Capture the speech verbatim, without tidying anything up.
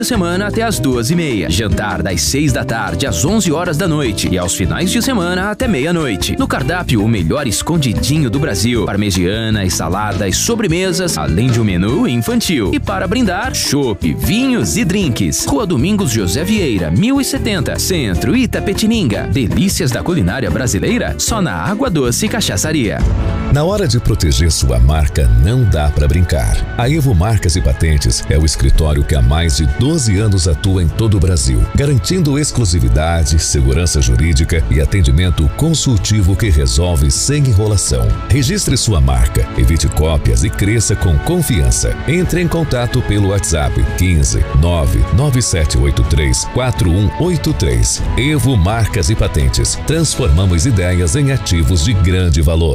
semana até às duas e meia. Jantar das seis da tarde às onze horas da noite e aos finais de semana até meia-noite. No cardápio, o melhor escondidinho do Brasil. Parmegianas, saladas, sobremesas, além de um menu infantil. E para brindar, chopp, vinhos e drinks. Rua Domingos José Vieira, mil e setenta, Centro, Itapetininga. Delícias da culinária brasileira só na Água Doce Cachaçaria. Na hora de proteger sua marca, não dá para brincar. A Evo Marcas e Patentes é o escritório que há mais de doze anos atua em todo o Brasil, garantindo exclusividade, segurança jurídica e atendimento consultivo que resolve sem enrolação. Registre sua marca, evite cópias e cresça com confiança. Entre em contato pelo WhatsApp quinze, nove nove sete oito três, quatro um oito três. Evo Marcas e Patentes. Transformamos ideias em ativos de grande valor.